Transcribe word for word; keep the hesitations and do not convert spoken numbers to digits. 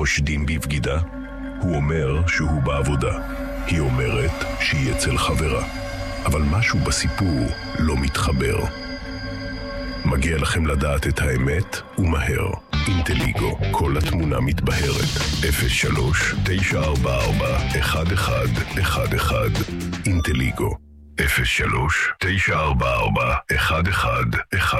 חושדים בבגידה? הוא אומר שהוא בעבודה. היא אומרת שהיא אצל חברה. אבל משהו בסיפור לא מתחבר. מגיע לכם לדעת את האמת ומהר. אינטליגו, כל התמונה מתבהרת. אפס שלוש תשע ארבע ארבע אחת אחד אחד אחד. אינטליגו אפס שלוש תשע ארבע ארבע אחת אחד אחד